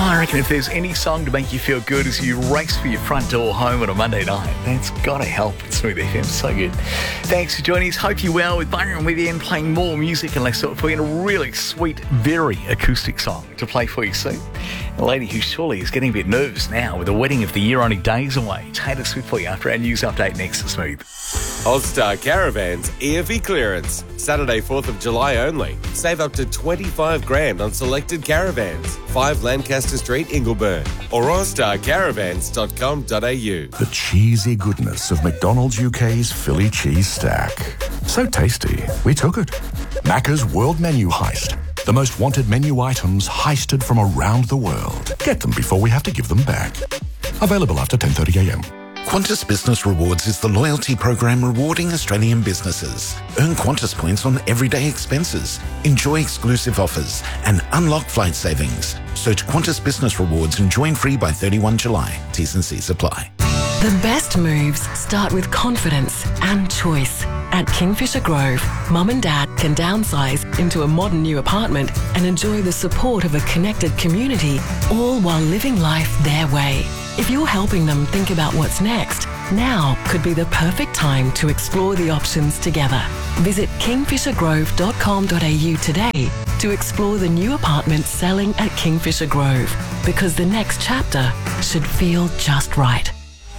Well, I reckon if there's any song to make you feel good as you race for your front door home on a Monday night, that's got to help at Smooth FM. So good. Thanks for joining us. Hope you're well. With Byron with you and playing more music and less for you, and a really sweet, very acoustic song to play for you soon. A lady who surely is getting a bit nervous now with the wedding of the year only days away. Taylor Swift for you after our news update next to Smooth. All-Star Caravans EFE clearance. Saturday, 4th of July only. Save up to $25,000 on selected caravans. 5 Lancaster Street, Ingleburn. Or allstarcaravans.com.au. The cheesy goodness of McDonald's UK's Philly cheese stack. So tasty, we took it. Macca's World Menu Heist. The most wanted menu items heisted from around the world. Get them before we have to give them back. Available after 10:30am. Qantas Business Rewards is the loyalty program rewarding Australian businesses. Earn Qantas points on everyday expenses, enjoy exclusive offers, and unlock flight savings. Search Qantas Business Rewards and join free by 31 July. T's and C's apply. The best moves start with confidence and choice. At Kingfisher Grove, Mum and Dad can downsize into a modern new apartment and enjoy the support of a connected community, all while living life their way. If you're helping them think about what's next, now could be the perfect time to explore the options together. Visit kingfishergrove.com.au today to explore the new apartments selling at Kingfisher Grove, because the next chapter should feel just right.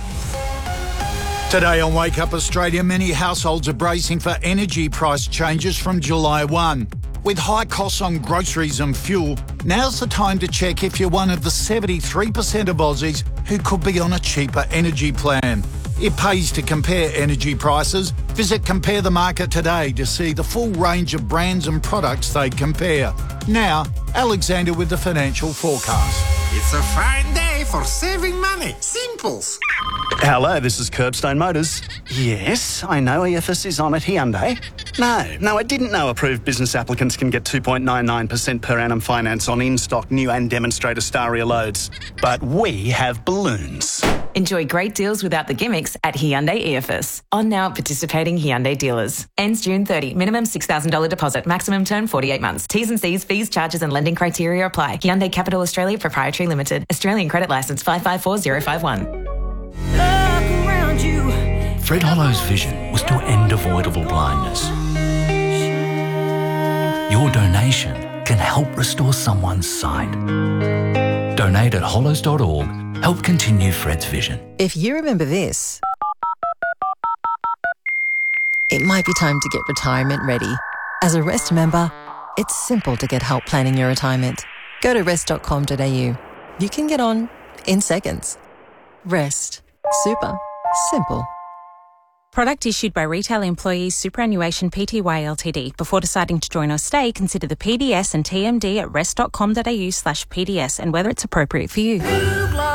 Today on Wake Up Australia, many households are bracing for energy price changes from July 1. With high costs on groceries and fuel, now's the time to check if you're one of the 73% of Aussies who could be on a cheaper energy plan. It pays to compare energy prices. Visit Compare the Market today to see the full range of brands and products they compare. Now, Alexander with the financial forecast. It's a fine day for saving money. Simples. Hello, this is Curbstone Motors. Yes, I know EFS is on at Hyundai. No, I didn't know approved business applicants can get 2.99% per annum finance on in-stock new and demonstrator Staria loads. But we have balloons. Enjoy great deals without the gimmicks at Hyundai EFS. On now at participating Hyundai dealers. Ends June 30. Minimum $6,000 deposit. Maximum term 48 months. T's and C's, fees, charges and lending criteria apply. Hyundai Capital Australia Proprietary Limited. Australian Credit Licence 554051. Fred Hollow's vision was to end avoidable blindness. Your donation can help restore someone's sight. Donate at hollows.org. Help continue Fred's vision. If you remember this, it might be time to get retirement ready. As a REST member, it's simple to get help planning your retirement. Go to rest.com.au. You can get on in seconds. REST. Super. Simple. Product issued by Retail Employees Superannuation Pty Ltd. Before deciding to join or stay, consider the PDS and TMD at rest.com.au/PDS and whether it's appropriate for you.